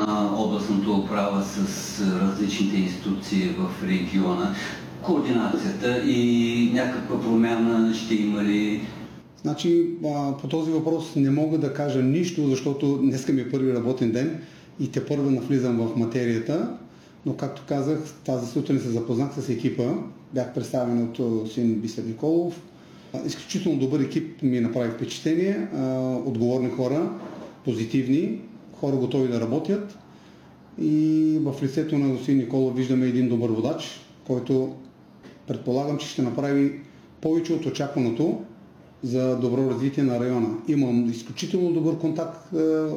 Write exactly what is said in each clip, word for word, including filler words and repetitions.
на областната управа с различните институции в региона? Координацията и някаква промяна ще има ли? Значи, по този въпрос не мога да кажа нищо, защото днеска ми е първи работен ден и те първо навлизам в материята, но както казах, тази сутрин се запознах с екипа, бях представен от син Бисер Николов. Изключително добър екип ми направи впечатление, отговорни хора, позитивни, хора готови да работят и в лицето на господин Николов виждаме един добър водач, който предполагам, че ще направи повече от очакваното за добро развитие на района. Имам изключително добър контакт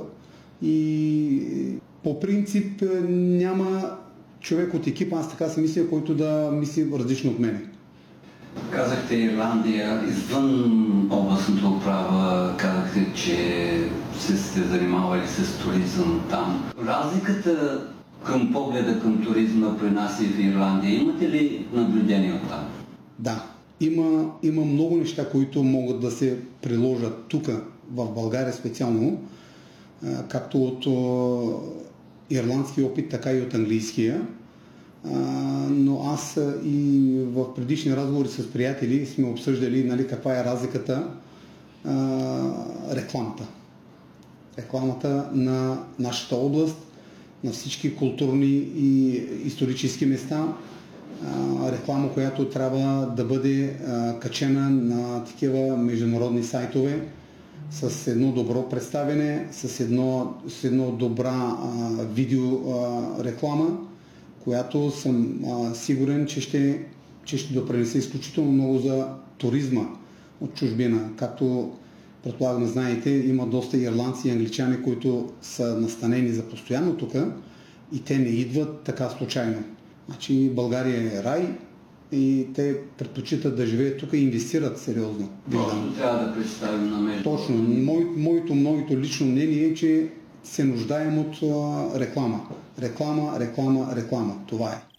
и по принцип няма човек от екипа, аз така си мисля, който да мисли различно от мене. Казахте Ирландия, извън областната управа, казахте, че се сте занимавали с туризъм там. Разликата към погледа към туризма при нас и в Ирландия, имате ли наблюдение от там? Да, има, има много неща, които могат да се приложат тук, в България специално, както от ирландски опит, така и от английския. Но аз и в предишни разговори с приятели сме обсъждали, нали, каква е разликата рекламата. Рекламата на нашата област, на всички културни и исторически места, реклама, която трябва да бъде качена на такива международни сайтове с едно добро представяне, с едно, с едно добра видео реклама, която съм а, сигурен, че ще, че ще допринесе изключително много за туризма от чужбина. Както предполагам знаете, има доста ирландци и англичани, които са настанени за постоянно тук и те не идват така случайно. Значи България е рай и те предпочитат да живеят тук и инвестират сериозно. Точно трябва да представим на между. Точно. Мой, моето, моето лично мнение е, че се нуждаем от а, реклама. Реклама, реклама, реклама. Това е.